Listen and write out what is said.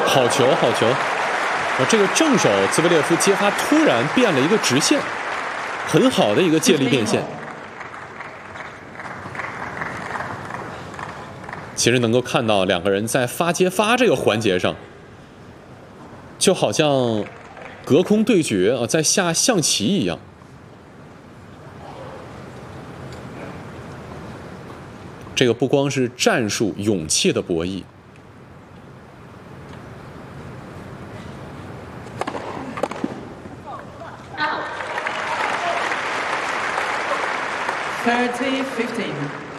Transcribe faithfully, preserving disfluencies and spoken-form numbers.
好球，好球！啊，这个正手兹维列夫接发突然变了一个直线，很好的一个借力变现。其实能够看到两个人在发接发这个环节上，就好像隔空对决啊，在下象棋一样。这个不光是战术勇气的博弈。 thirty fifteen